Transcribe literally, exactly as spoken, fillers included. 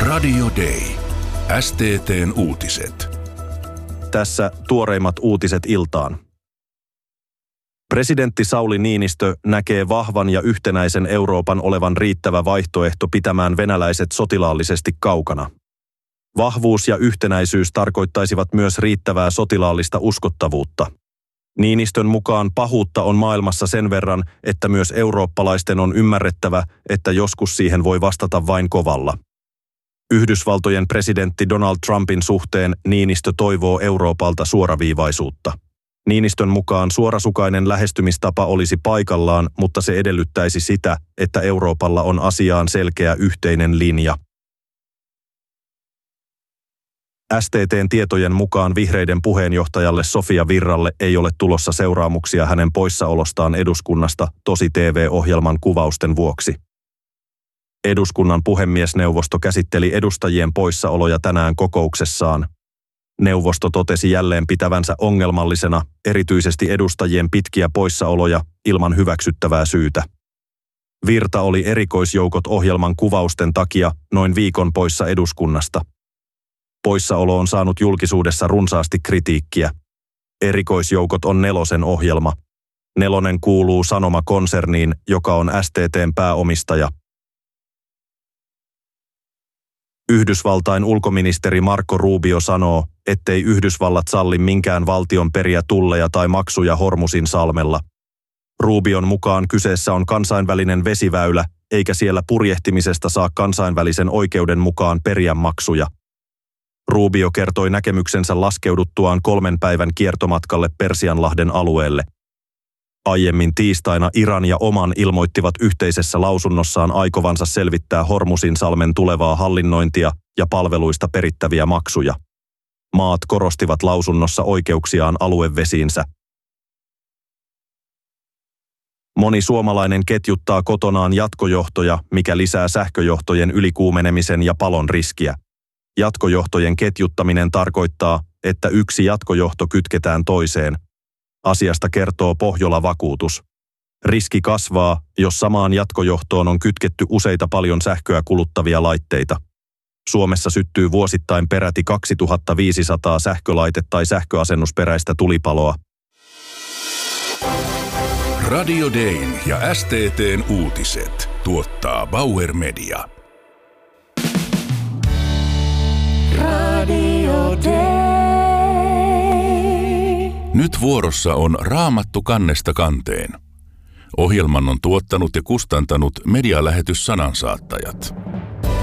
Radio Day. S T T:n uutiset. Tässä tuoreimmat uutiset iltaan. Presidentti Sauli Niinistö näkee vahvan ja yhtenäisen Euroopan olevan riittävä vaihtoehto pitämään venäläiset sotilaallisesti kaukana. Vahvuus ja yhtenäisyys tarkoittaisivat myös riittävää sotilaallista uskottavuutta. Niinistön mukaan pahuutta on maailmassa sen verran, että myös eurooppalaisten on ymmärrettävä, että joskus siihen voi vastata vain kovalla. Yhdysvaltojen presidentti Donald Trumpin suhteen Niinistö toivoo Euroopalta suoraviivaisuutta. Niinistön mukaan suorasukainen lähestymistapa olisi paikallaan, mutta se edellyttäisi sitä, että Euroopalla on asiaan selkeä yhteinen linja. S T T:n tietojen mukaan vihreiden puheenjohtajalle Sofia Virralle ei ole tulossa seuraamuksia hänen poissaolostaan eduskunnasta Tosi T V-ohjelman kuvausten vuoksi. Eduskunnan puhemiesneuvosto käsitteli edustajien poissaoloja tänään kokouksessaan. Neuvosto totesi jälleen pitävänsä ongelmallisena erityisesti edustajien pitkiä poissaoloja ilman hyväksyttävää syytä. Virta oli erikoisjoukot ohjelman kuvausten takia noin viikon poissa eduskunnasta. Poissaolo on saanut julkisuudessa runsaasti kritiikkiä. Erikoisjoukot on Nelosen ohjelma. Nelonen kuuluu Sanoma-konserniin, joka on S T T:n pääomistaja. Yhdysvaltain ulkoministeri Marco Rubio sanoo, ettei Yhdysvallat salli minkään valtion periä tulleja tai maksuja Hormusin salmella. Rubion mukaan kyseessä on kansainvälinen vesiväylä, eikä siellä purjehtimisesta saa kansainvälisen oikeuden mukaan periä maksuja. Rubio kertoi näkemyksensä laskeuduttuaan kolmen päivän kiertomatkalle Persianlahden alueelle. Aiemmin tiistaina Iran ja Oman ilmoittivat yhteisessä lausunnossaan aikovansa selvittää Hormusin salmen tulevaa hallinnointia ja palveluista perittäviä maksuja. Maat korostivat lausunnossa oikeuksiaan aluevesiinsä. Moni suomalainen ketjuttaa kotonaan jatkojohtoja, mikä lisää sähköjohtojen ylikuumenemisen ja palon riskiä. Jatkojohtojen ketjuttaminen tarkoittaa, että yksi jatkojohto kytketään toiseen. Asiasta kertoo Pohjola Vakuutus. Riski kasvaa, jos samaan jatkojohtoon on kytketty useita paljon sähköä kuluttavia laitteita. Suomessa syttyy vuosittain peräti kaksituhattaviisisataa sähkölaite- tai sähköasennusperäistä tulipaloa. Radio Dayn ja S T T:n uutiset tuottaa Bauer Media. Radio Day. Nyt vuorossa on Raamattu kannesta kanteen. Ohjelman on tuottanut ja kustantanut medialähetys Sanansaattajat.